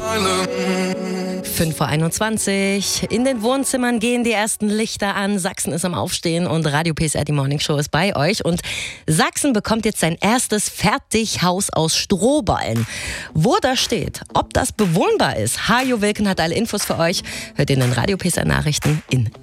5:21 Uhr. In den Wohnzimmern gehen die ersten Lichter an. Sachsen ist am Aufstehen und Radio PSR, die Morning Show, ist bei euch. Und Sachsen bekommt jetzt sein erstes Fertighaus aus Strohballen. Wo das steht, ob das bewohnbar ist, Hajo Wilken hat alle Infos für euch. Hört in den Radio PSR Nachrichten in